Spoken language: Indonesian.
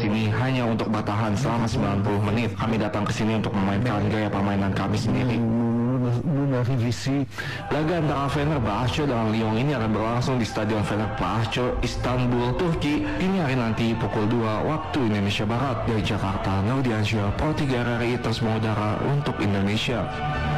sini hanya untuk bertahan selama 90 menit. Kami datang ke sini untuk memainkan gaya permainan kami sendiri. Laga antara Fenerbahce dengan Lyon ini akan berlangsung di Stadion Fenerbahce, Istanbul, Turki. Ini hari nanti pukul 2 waktu Indonesia Barat. Dari Jakarta, Naudiansyah, Pro 3 RRI terus mengudara untuk Indonesia.